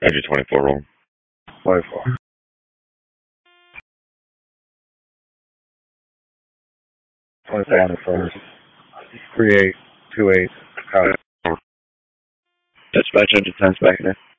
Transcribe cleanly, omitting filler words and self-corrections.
Edge 24 roll. 24. 24 on the first. 3-8, 2-8. Dispatch engine 10 back in there.